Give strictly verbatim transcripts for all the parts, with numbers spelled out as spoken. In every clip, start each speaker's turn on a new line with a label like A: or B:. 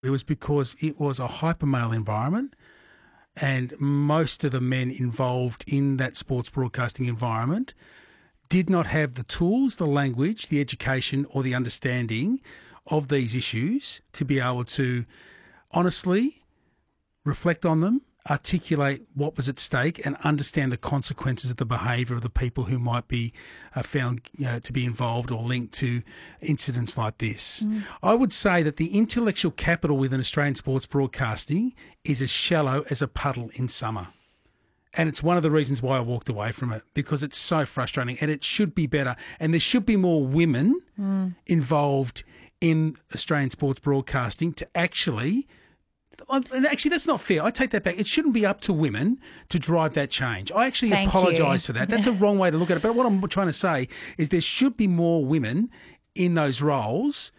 A: It was because it was a hyper-male environment, and most of the men involved in that sports broadcasting environment did not have the tools, the language, the education or the understanding of these issues to be able to honestly reflect on them, articulate what was at stake and understand the consequences of the behaviour of the people who might be uh, found you know, to be involved or linked to incidents like this. Mm. I would say that the intellectual capital within Australian sports broadcasting is as shallow as a puddle in summer. And it's one of the reasons why I walked away from it, because it's so frustrating and it should be better. And there should be more women mm. involved in Australian sports broadcasting to actually... And actually, that's not fair. I take that back. It shouldn't be up to women to drive that change. I actually apologise for that. That's a wrong way to look at it. But what I'm trying to say is there should be more women in those roles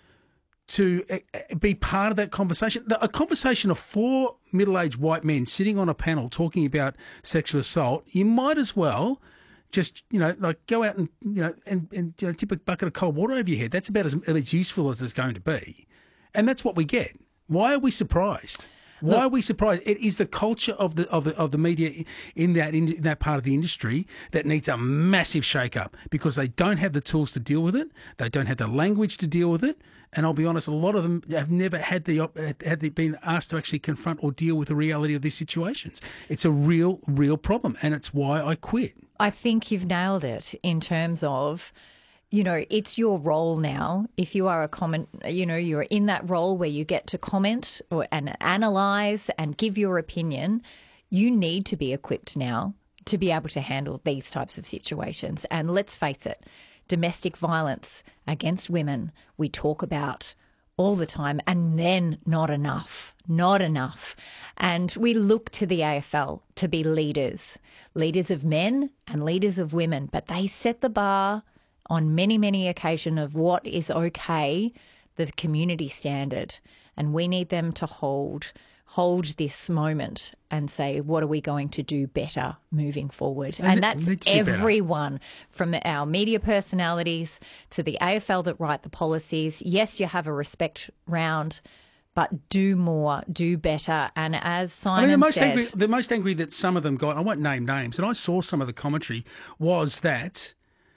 A: to be part of that conversation. A conversation of four middle-aged white men sitting on a panel talking about sexual assault, you might as well just, you know, like go out and, you know, and, and you know, tip a bucket of cold water over your head. That's about as, as useful as it's going to be. And that's what we get. Why are we surprised? Why Look, are we surprised? It is the culture of the of the of the media in that in that part of the industry that needs a massive shake-up, because they don't have the tools to deal with it. They don't have the language to deal with it. And I'll be honest, a lot of them have never had the had they been asked to actually confront or deal with the reality of these situations. It's a real, real problem, and it's why I quit.
B: I think you've nailed it in terms of, you know, it's your role now. If you are a comment, you know, you're in that role where you get to comment or and analyse and give your opinion, you need to be equipped now to be able to handle these types of situations. And let's face it, domestic violence against women, we talk about all the time, and then not enough, not enough. And we look to the A F L to be leaders, leaders of men and leaders of women, but they set the bar on many, many occasions of what is okay, the community standard. And we need them to hold hold this moment and say, what are we going to do better moving forward? And, and that's everyone from our media personalities to the A F L that write the policies. Yes, you have a respect round, but do more, do better. And as Simon I mean, the most said...
A: Angry, the most angry that some of them got, I won't name names, and I saw some of the commentary, was that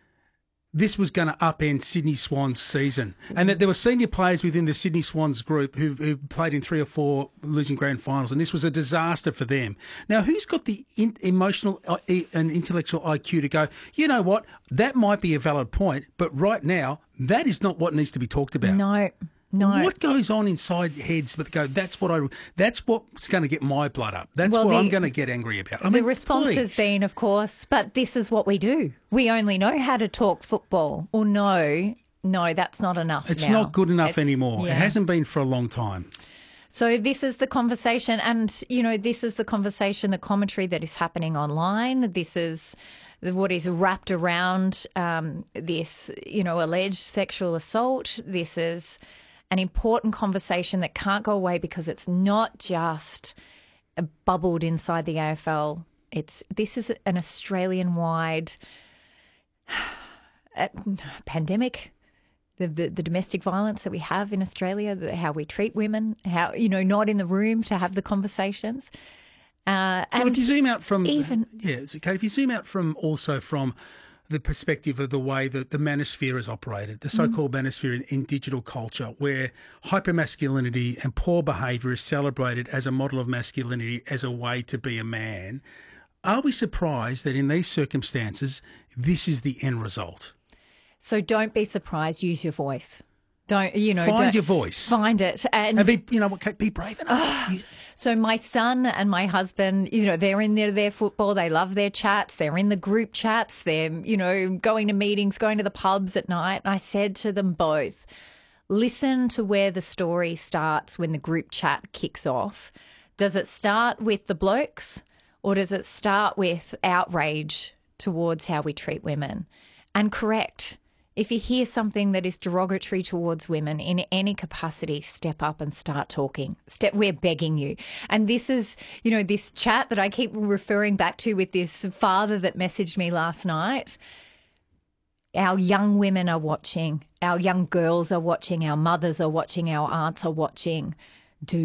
A: this was going to upend Sydney Swans' season, and that there were senior players within the Sydney Swans group who who played in three or four losing grand finals, and this was a disaster for them. Now, who's got the in, emotional and intellectual I Q to go, you know what, that might be a valid point, but right now, that is not what needs to be talked about.
B: No. No.
A: What goes on inside heads that go, that's what I, that's what's going to get my blood up. That's well, what the, I'm going to get angry about. I
B: the
A: mean,
B: response
A: please.
B: has been, of course, but this is what we do. We only know how to talk football. Or no, no, that's not enough
A: It's
B: now.
A: not good enough
B: it's,
A: anymore.
B: Yeah.
A: It hasn't been for a long time.
B: So this is the conversation, and, you know, this is the conversation, the commentary that is happening online. This is what is wrapped around um, this, you know, alleged sexual assault. This is an important conversation that can't go away, because it's not just bubbled inside the A F L. It's this is an Australian-wide pandemic. The, the the domestic violence that we have in Australia, the, how we treat women, how, you know, not in the room to have the conversations. Uh, and
A: well, if you zoom out from
B: even
A: yeah, it's okay. If you zoom out from also from the perspective of the way that the manosphere is operated, the so-called mm. manosphere in, in digital culture, where hypermasculinity and poor behaviour is celebrated as a model of masculinity, as a way to be a man, are we surprised that in these circumstances, this is the end result?
B: So don't be surprised. Use your voice. Don't, you know,
A: find
B: don't,
A: your voice.
B: Find it. And,
A: and be, you know, be brave enough. Uh,
B: so my son and my husband, you know, they're in their, their football. They love their chats. They're in the group chats. They're, you know, going to meetings, going to the pubs at night. And I said to them both, listen to where the story starts when the group chat kicks off. Does it start with the blokes, or does it start with outrage towards how we treat women? And correct. If you hear something that is derogatory towards women in any capacity, step up and start talking. Step, we're begging you. And this is, you know, this chat that I keep referring back to with this father that messaged me last night. Our young women are watching. Our young girls are watching. Our mothers are watching. Our aunts are watching. do